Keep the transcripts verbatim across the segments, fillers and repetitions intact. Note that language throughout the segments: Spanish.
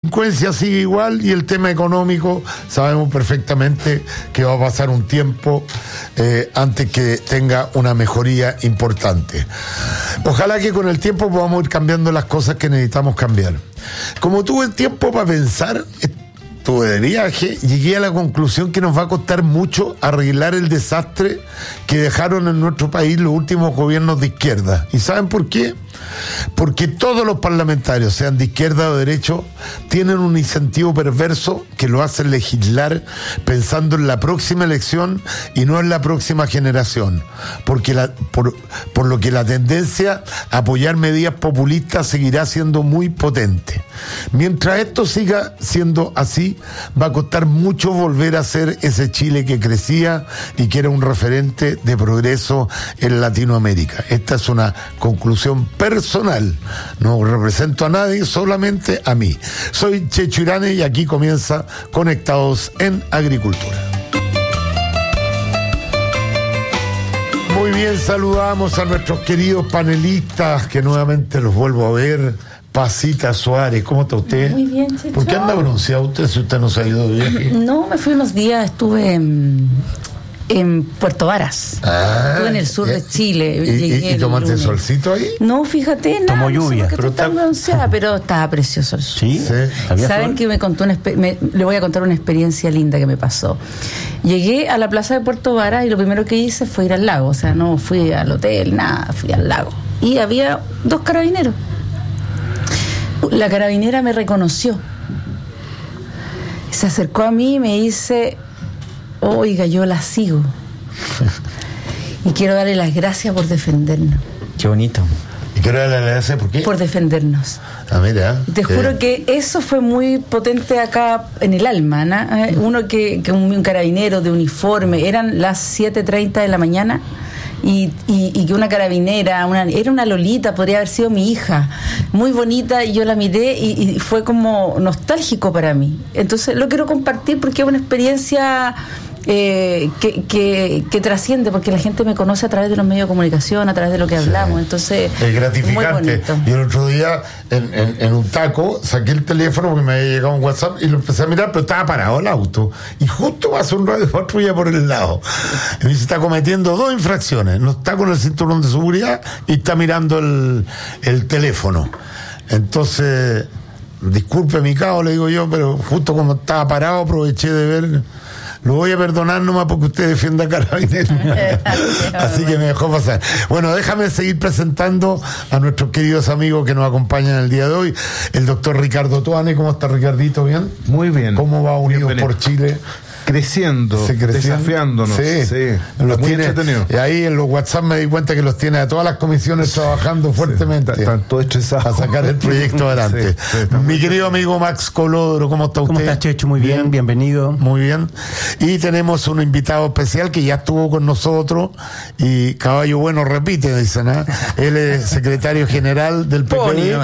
delincuencia sigue igual y el tema económico sabemos perfectamente que va a pasar un tiempo eh, antes que tenga una mejoría importante. Ojalá que con el tiempo podamos ir cambiando las cosas que necesitamos cambiar. Como tuve tiempo para pensar, estuve de viaje, llegué a la conclusión que nos va a costar mucho arreglar el desastre que dejaron en nuestro país los últimos gobiernos de izquierda. ¿Y saben por qué? Porque todos los parlamentarios, sean de izquierda o de derecha, tienen un incentivo perverso que lo hace legislar pensando en la próxima elección y no en la próxima generación, porque la, por, por lo que la tendencia a apoyar medidas populistas seguirá siendo muy potente. Mientras esto siga siendo así, va a costar mucho volver a ser ese Chile que crecía y que era un referente de progreso en Latinoamérica. Esta es una conclusión personal, no represento a nadie, solamente a mí. Soy Checho Irane y aquí comienza Conectados en Agricultura. Muy bien, saludamos a nuestros queridos panelistas, que nuevamente los vuelvo a ver. Pasita Suárez, ¿cómo está usted? Muy bien, Checho. ¿Por qué anda bronceado usted si usted no se ha ido de viaje? No, me fui unos días, estuve en, en Puerto Varas. Ah, estuve en el sur de Chile. ¿Y, y, y tomaste el solcito ahí? No, fíjate, nada. Tomó lluvia. No sé por qué pero estoy tan está... bronceada, pero estaba precioso el sur. ¿Sí? Sí. ¿Saben que me contó una me, le voy a contar una experiencia linda que me pasó? Llegué a la plaza de Puerto Varas y lo primero que hice fue ir al lago. O sea, no fui al hotel, nada, fui al lago. Y había dos carabineros. La carabinera me reconoció. Se acercó a mí y me dice: oiga, yo la sigo. Y quiero darle las gracias por defendernos. Qué bonito. ¿Y qué hora le hace? ¿Por qué? Por defendernos. Ah, mira. Te juro que eso fue muy potente acá en el alma, ¿no? Uno que, que un, un carabinero de uniforme, eran las siete treinta de la mañana. Y, y, y que una carabinera, una, era una lolita, podría haber sido mi hija, muy bonita, y yo la miré y, y fue como nostálgico para mí. Entonces lo quiero compartir porque es una experiencia eh, que, que, que trasciende, porque la gente me conoce a través de los medios de comunicación, a través de lo que hablamos. Sí. Entonces es gratificante. Y el otro día en, en, en un taco saqué el teléfono porque me había llegado un WhatsApp y lo empecé a mirar, pero estaba parado el auto y justo pasó un radio patrulla por el lado y me dice: está cometiendo dos infracciones, no está con el cinturón de seguridad y está mirando el, el teléfono. Entonces, disculpe mi caos, le digo yo, pero justo como estaba parado aproveché de ver. Lo voy a perdonar nomás porque usted defienda a Carabineros. Así que me dejó pasar. Bueno, déjame seguir presentando a nuestros queridos amigos que nos acompañan el día de hoy. El doctor Ricardo Tuane. ¿Cómo está, Ricardito? ¿Bien? Muy bien. ¿Cómo va Unidos Bienvenido. Por Chile? Creciendo, desafiándonos. Sí, sí. Los muy tiene, entretenido. Y ahí en los WhatsApp me di cuenta que los tiene a todas las comisiones trabajando fuertemente. Sí, están todos estresados. A sacar el proyecto adelante. Sí, sí, Mi querido amigo Max Colodro, ¿cómo está usted? ¿Cómo estás, Checho? Muy bien, bien, bienvenido. Muy bien. Y tenemos un invitado especial que ya estuvo con nosotros y Caballo Bueno repite, dicen, ¿eh? Él es secretario general del P P D.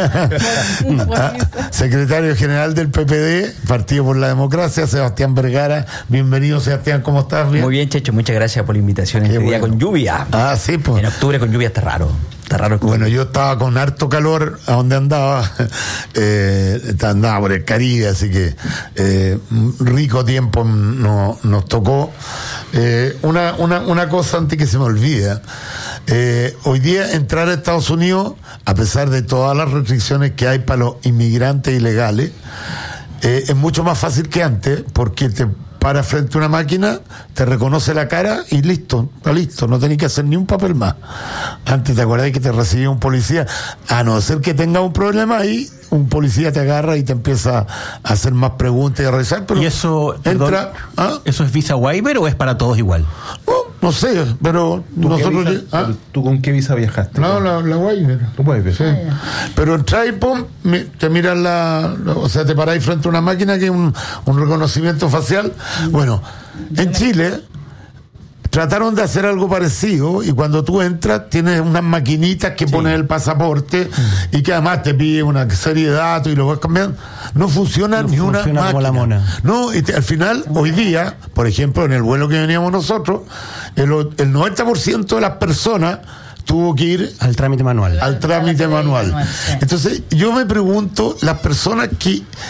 Secretario general del P P D, Partido por la Democracia, Sebastián Vergara. Bienvenido, Sebastián, ¿cómo estás? ¿Bien? Muy bien, Checho, muchas gracias por la invitación este bueno. día con lluvia. Ah, sí, pues. En octubre con lluvia está raro. Está raro. Bueno, yo estaba con harto calor a donde andaba, eh, andaba por el Caribe, así que eh, rico tiempo no, nos tocó. Eh, una, una, una cosa antes que se me olvida, eh, hoy día entrar a Estados Unidos, a pesar de todas las restricciones que hay para los inmigrantes ilegales, eh, es mucho más fácil que antes, porque te para frente a una máquina, te reconoce la cara y listo, está listo, no tenés que hacer ni un papel más. Antes te acordás que te recibía un policía, a no ser que tenga un problema ahí, un policía te agarra y te empieza a hacer más preguntas y a revisar, pero ¿y eso, entra, perdón, ¿ah? ¿eso es visa waiver o es para todos igual? No, no sé, pero nosotros... Visa, ¿ah? ¿Tú con qué visa viajaste? No, la, la waiver. ¿Tú waiver? Sí. Pero entras y pum, te miras la... O sea, te paráis frente a una máquina que es un, un reconocimiento facial. Bueno, en Chile trataron de hacer algo parecido y cuando tú entras tienes unas maquinitas que sí. pones el pasaporte mm. y que además te pide una serie de datos y lo vas cambiando. No funciona no ni funciona una máquina. Como la mona. No, y te, al final, hoy día, por ejemplo, en el vuelo que veníamos nosotros, el, el noventa por ciento de las personas tuvo que ir al trámite manual. Al trámite manual. Entonces, yo me pregunto, las personas que